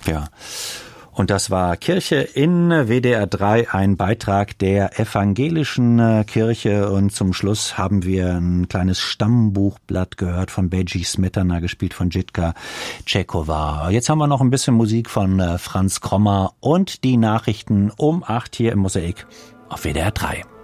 Ja. Und das war Kirche in WDR 3, ein Beitrag der evangelischen Kirche. Und zum Schluss haben wir ein kleines Stammbuchblatt gehört von Beji Smetana, gespielt von Jitka Tschekova. Jetzt haben wir noch ein bisschen Musik von Franz Krommer und die Nachrichten um 8 hier im Mosaik auf WDR 3.